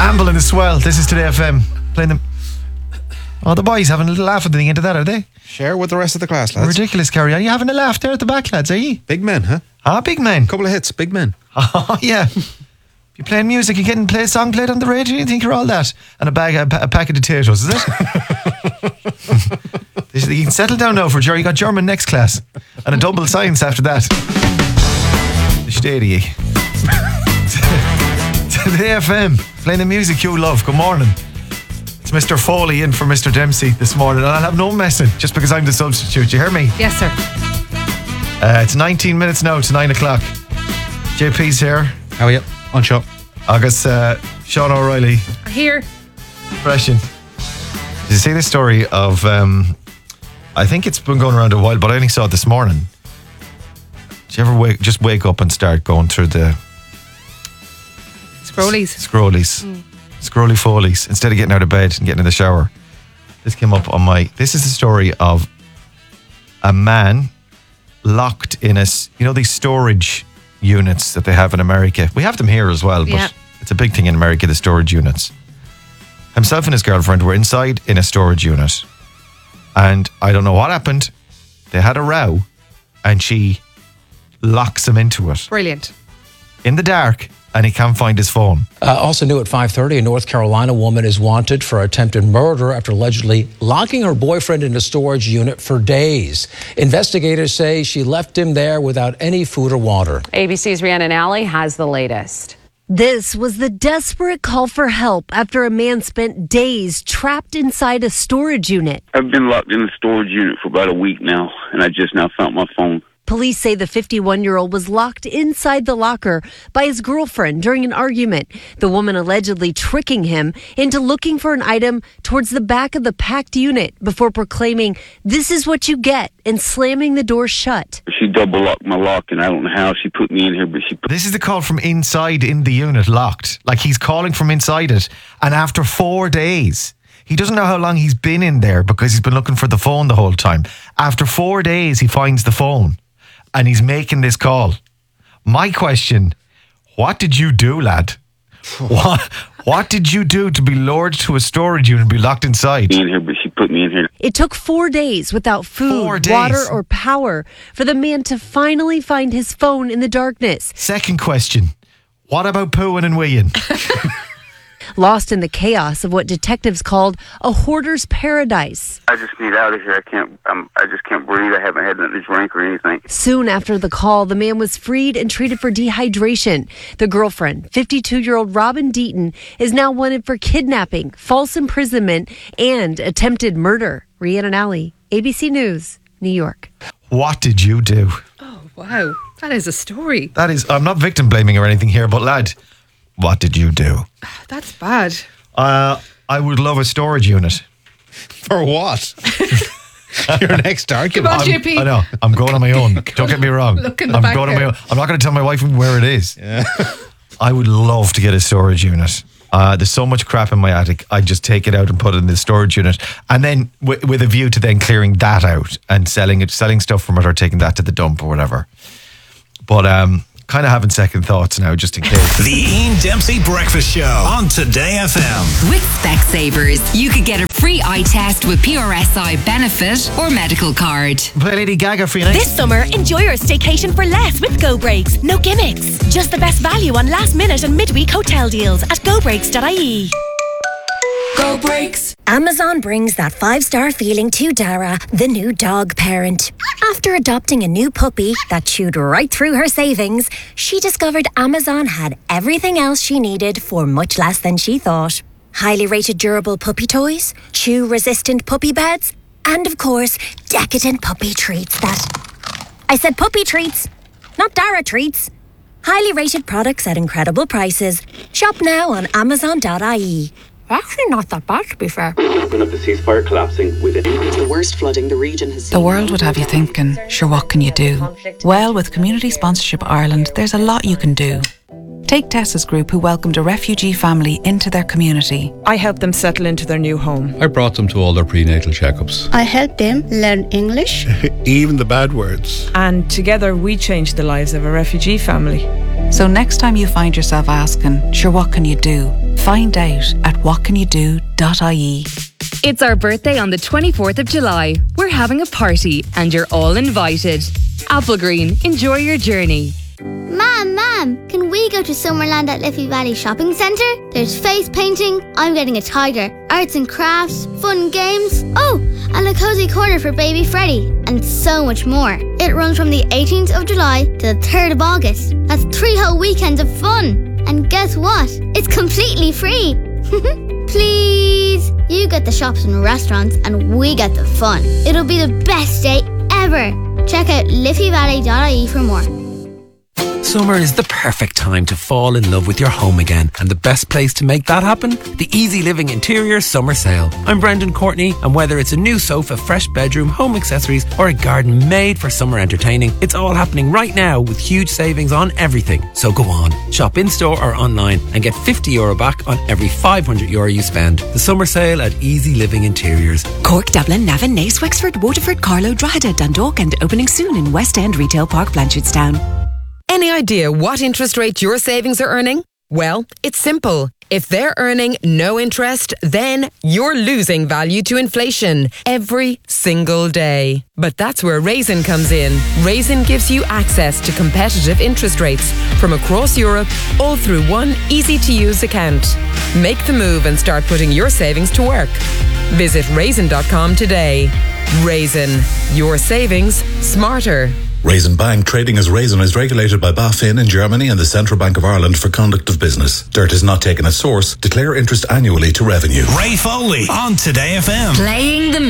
Amble and the Swell. This is Today FM. Playing them. Oh, the boys having a little laugh at the end of that, are they? Share with the rest of the class, lads. Ridiculous, Carrie. Are you having a laugh there at the back, lads, are you? Big men, huh? Ah, big men. Couple of hits, big men. Oh, yeah. You playing music, you getting a song played on the radio, you think you're all that? And a packet of potatoes, is it? You can settle down now for Jerry. You got German next class and a double science after that. Steady. Today FM, playing the music you love. Good morning. It's Mr. Foley in for Mr. Dempsey this morning, and I'll have no messing just because I'm the substitute. You hear me? Yes, sir. It's 19 minutes now to 9 o'clock. JP's here. How are you? On shot. August, Sean O'Reilly. Here. Freshen. Did you see this story of, I think it's been going around a while, but I only saw it this morning. Do you ever just wake up and start going through the Scrollies. Scrolly Foleys instead of getting out of bed and getting in the shower? This came up on this is the story of a man locked in these storage units that they have in America. We have them here as well, but it's a big thing in America, the storage units. Himself and his girlfriend were inside in a storage unit, and I don't know what happened. They had a row, and she locks him into it. Brilliant. In the dark, and he can't find his phone. Also new at 5:30, a North Carolina woman is wanted for attempted murder after allegedly locking her boyfriend in a storage unit for days. Investigators say she left him there without any food or water. ABC's Rhiannon Alley has the latest. This was the desperate call for help after a man spent days trapped inside a storage unit. I've been locked in a storage unit for about a week now, and I just now found my phone. Police say the 51-year-old was locked inside the locker by his girlfriend during an argument, the woman allegedly tricking him into looking for an item towards the back of the packed unit before proclaiming, "This is what you get," and slamming the door shut. She double locked my lock, and I don't know how she put me in here, but This is the call from inside in the unit, locked. Like he's calling from inside it, and after 4 days... He doesn't know how long he's been in there because he's been looking for the phone the whole time. After 4 days, he finds the phone and he's making this call. My question, what did you do, lad? What did you do to be lured to a storage unit and be locked inside? In here, but she put me in here. It took 4 days without food, water, or power for the man to finally find his phone in the darkness. Second question, what about pooing and weeing? Lost in the chaos of what detectives called a hoarder's paradise. I just need out of here. I just can't breathe. I haven't had nothing to drink or anything. Soon after the call, the man was freed and treated for dehydration. The girlfriend, 52-year-old Robin Deaton, is now wanted for kidnapping, false imprisonment, and attempted murder. Rhiannon Alley, ABC News, New York. What did you do? Oh, wow. That is a story. I'm not victim blaming or anything here, but lad, what did you do? That's bad. I would love a storage unit. For what? Your next argument. Come on, JP. I know. I'm going on my own. Don't get me wrong. Look in the I'm back going on my there. own. I'm not going to tell my wife where it is. Yeah. I would love to get a storage unit. There's so much crap in my attic. I just take it out and put it in the storage unit, and then with a view to then clearing that out and selling stuff from it, or taking that to the dump or whatever. But kind of having second thoughts now, just in case. The Ian Dempsey Breakfast Show on Today FM. With Specsavers, you could get a free eye test with PRSI benefit or medical card. Play Lady Gaga for you next. This summer, enjoy your staycation for less with Go Breaks. No gimmicks. Just the best value on last minute and midweek hotel deals at gobreaks.ie. Go Breaks. Amazon brings that 5-star feeling to Dara, the new dog parent. After adopting a new puppy that chewed right through her savings, she discovered Amazon had everything else she needed for much less than she thought. Highly rated durable puppy toys, chew-resistant puppy beds, and of course, decadent puppy treats that... I said puppy treats, not Dara treats. Highly rated products at incredible prices. Shop now on Amazon.ie. Actually not that bad, to be fair. Of the ceasefire collapsing within the worst flooding the region has seen. The world would have you thinking, sure, what can you do? Well, with Community Sponsorship Ireland, there's a lot you can do. Take Tessa's group, who welcomed a refugee family into their community. I helped them settle into their new home. I brought them to all their prenatal checkups. I helped them learn English. Even the bad words. And together we changed the lives of a refugee family. So next time you find yourself asking, sure, what can you do? Find out at whatcanyoudo.ie. It's our birthday on the 24th of July. We're having a party and you're all invited. Applegreen, enjoy your journey. Mom, can we go to Summerland at Liffey Valley Shopping Centre? There's face painting, I'm getting a tiger, arts and crafts, fun games, oh, and a cozy corner for baby Freddie, and so much more. It runs from the 18th of July to the 3rd of August. That's 3 whole weekends of fun. And guess what? It's completely free. Please. You get the shops and restaurants and we get the fun. It'll be the best day ever. Check out liffeyvalley.ie for more. Summer is the perfect time to fall in love with your home again, and the best place to make that happen? The Easy Living Interior Summer Sale. I'm Brendan Courtney, and whether it's a new sofa, fresh bedroom, home accessories, or a garden made for summer entertaining, it's all happening right now with huge savings on everything. So go on, shop in-store or online and get €50 back on every €500 you spend. The summer sale at Easy Living Interiors. Cork, Dublin, Navan, Naas, Wexford, Waterford, Carlow, Drogheda, Dundalk, and opening soon in West End Retail Park, Blanchardstown. Any idea what interest rate your savings are earning? Well, it's simple. If they're earning no interest, then you're losing value to inflation every single day. But that's where Raisin comes in. Raisin gives you access to competitive interest rates from across Europe, all through one easy-to-use account. Make the move and start putting your savings to work. Visit raisin.com today. Raisin, your savings smarter. Raisin Bank, trading as Raisin, is regulated by BaFin in Germany and the Central Bank of Ireland for conduct of business. Dirt is not taken at source. Declare interest annually to revenue. Ray Foley on Today FM. Playing the